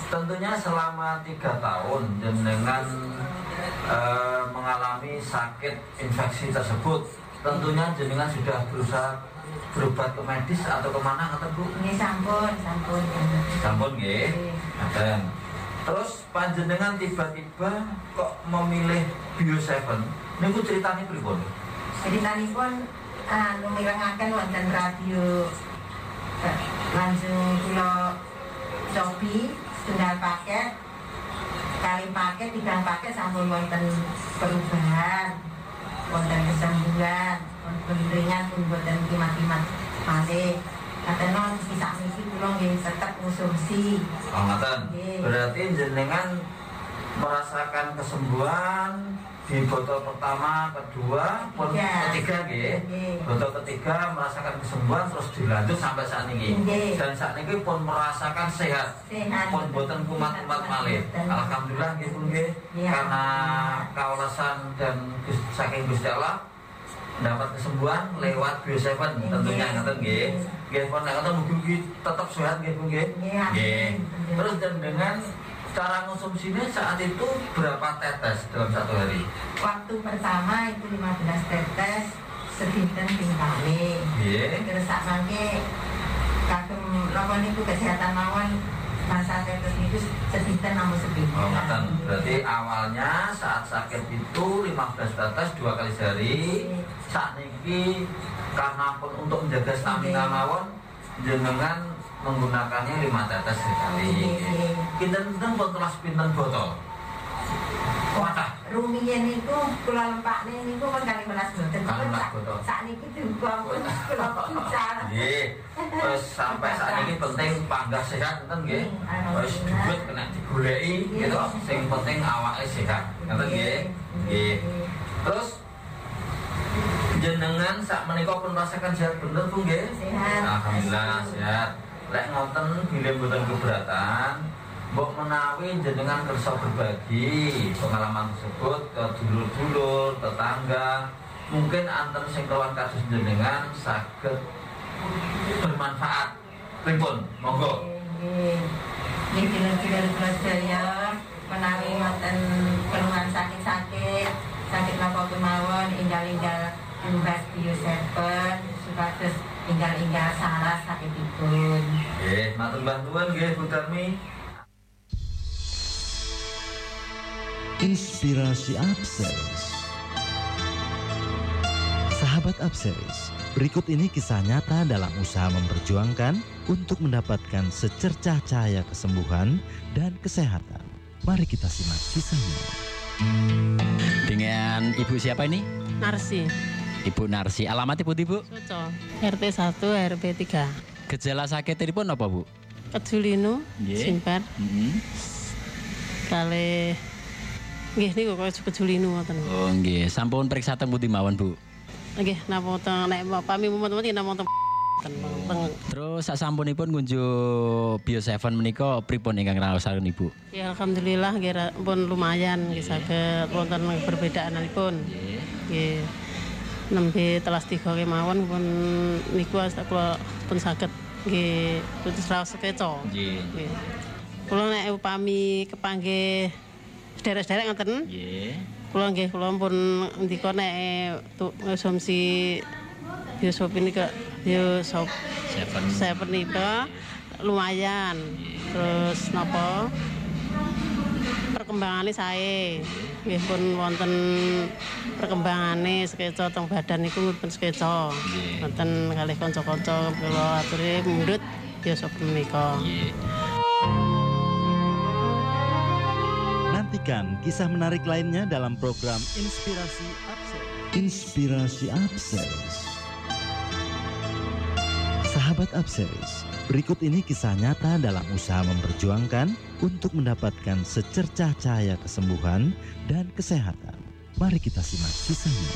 Tentunya selama 3 tahun dengan mengalami sakit infeksi tersebut, tentunya jenengan sudah berusaha berobat ke medis atau kemana kata Bu? Ini sampun. Sampun nggih. Ngaten. Terus panjenengan tiba-tiba kok memilih Bio7? Niku ceritanya pripun? Ceritanipun mirengaken wonten radio langsung kula cobi setunggal paket, kali paket, 3 paket sampun wonten perubahan, wonten kesembuhan, wonten ringan pun wonten kimat-kimat malih. Katenon kisah niki kula nggih tetep konsumsi. Oh ngaten. Berarti jenengan merasakan kesembuhan di botol pertama, kedua, ketiga nggih. Botol ketiga merasakan kesembuhan terus dilanjut sampai saat ini. Dan saat ini pun merasakan sehat. Pun boten kumat-kumat malih. Alhamdulillah nggih pun nggih. Karena kaulasan dan saking Gusti Allah dapat kesembuhan lewat Bio7 tentunya ngaten nggih. Nggih pun nek ngoten mugi tetap sehat nggih pun nggih. Nggih. Terus dengan cara konsumsinya saat itu berapa tetes dalam 1 hari? Waktu pertama itu 15 tetes sedinten ping kali. Terus sak mangke kagem lawan itu kesehatan mawon masa tetes itu sedinten namung sepinten. Oh, ngaten. Berarti awalnya saat sakit itu 15 tetes 2 kali sehari. Saat niki karena pun untuk menjaga stamina mawon jenengan menggunakannya 5 tetes sekali. Pinten-pinten pun kelas pinten botol. Wadah. Rumiyin niku kula lempakne niku kan 15 botol. Sak niki juga pun kula picar. Nggih. Terus sampai saat ini penting panggah sehat enten nggih. Wis duit kena digoleki gitu. Sing penting awake sehat. Ngoten nggih. Nggih. Terus jenengan sak menika pun merasakan sehat bener Bu nggih? Sehat. Alhamdulillah sehat. Lek ngoten bilih mboten keberatan, mbok menawi jenengan kersa berbagi pengalaman tersebut ke dulur-dulur, tetangga, mungkin anten sing kawan kados jenengan saged bermanfaat. Pripun? Monggo. Nggih, dulur-dulur kula sedaya menawi wonten keluhan sakit napa kemawon enggal-enggal tumbas Bio7 supados enggal-enggal saras sakitipun. Nggih, matur bantuan nggih Bu Darmi. Inspirasi Upseries. Sahabat Upseries, berikut ini kisah nyata dalam usaha memperjuangkan untuk mendapatkan secercah cahaya kesembuhan dan kesehatan. Mari kita simak kisahnya. Dengan Ibu siapa ini? Narsi. Ibu Narsi. Alamat Ibu? Soco. RT 1 RW 3. Gejala sakit ini pun apa Bu? Kejulinu, simper. Kali nggih niku kok kejulinu ngoten. Oh nggih, sampun periksa teng pundi mawon Bu? Nggih, napa teng nek pami mumet-mumet napa teng. Terus sasampunipun ngunjuk Bio7 menika pripun ingkang raosaken Ibu? Ya alhamdulillah nggih pun lumayan nggih saged wonten perbedaanipun. Nggih. Nembe telas 3 kemawon pun niku kula pun saged nggih putus raos keco. Nggih. Kula nek upami kepanggih sederek-sederek ngoten. Nggih. Kula pun ndika nek konsumsi Bio7 nika Bio7 nika lumayan. Terus napa perkembangannya sae nggih pun wonten perkembangane sekeca teng badan niku pun sekeca wonten kalih kanca-kanca kula aturi mundhut Bio7 menika. Nantikan kisah menarik lainnya dalam program Inspirasi Upseries. Inspirasi Upseries. Sahabat Upseries, berikut ini kisah nyata dalam usaha memperjuangkan untuk mendapatkan secercah cahaya kesembuhan dan kesehatan. Mari kita simak kisahnya.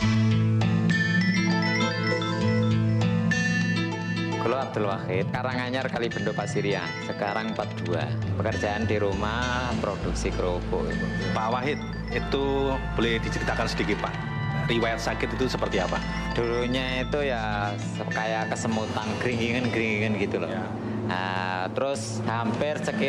Kula Abdul Wahid, Karanganyar Kalibendo Pasirian, sekarang 42. Pekerjaan di rumah produksi kerupuk. Pak Wahid, itu boleh diceritakan sedikit Pak, riwayat sakit itu seperti apa? Dulunya itu ya kayak kesemutan, geringingan gitu loh. Ya. Nah, terus hampir